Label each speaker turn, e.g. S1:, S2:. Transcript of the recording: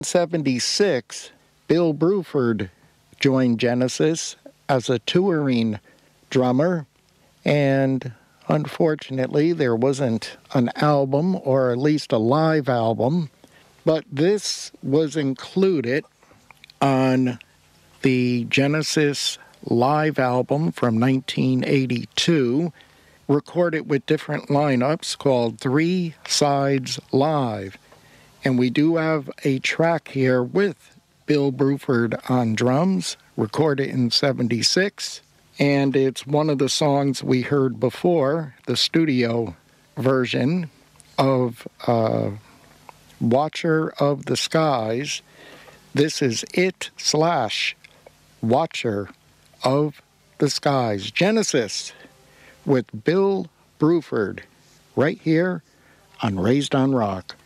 S1: 1976, Bill Bruford joined Genesis as a touring drummer, and unfortunately there wasn't an album, or at least a live album, but this was included on the Genesis live album from 1982, recorded with different lineups, called Three Sides Live. And we do have a track here with Bill Bruford on drums, recorded in '76. And it's one of the songs we heard before, the studio version of Watcher of the Skies. This is it/Watcher of the Skies. Genesis with Bill Bruford, right here on Raised on Rock.